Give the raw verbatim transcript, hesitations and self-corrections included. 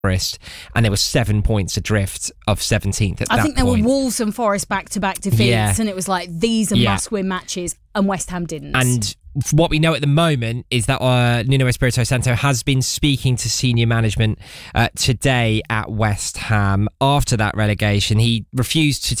Forest, and there were seven points adrift of seventeenth at I that think there point. were Wolves and Forest back-to-back defeats, Yeah. and it was like, these are Yeah. must-win matches, and West Ham didn't. And what we know at the moment is that uh, Nuno Espirito Santo has been speaking to senior management uh, today at West Ham after that relegation. He refused to